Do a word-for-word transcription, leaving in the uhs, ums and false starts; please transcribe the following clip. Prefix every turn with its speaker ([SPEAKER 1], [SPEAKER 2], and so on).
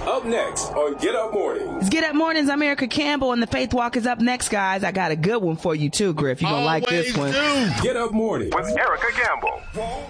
[SPEAKER 1] Up next on Get Up Mornings.
[SPEAKER 2] It's Get Up Mornings. I'm Erica Campbell, and the Faith Walk is up next, guys. I got a good one for you, too, Griff. You're going to like this one.
[SPEAKER 1] Do. Get Up Mornings
[SPEAKER 3] with Erica Campbell.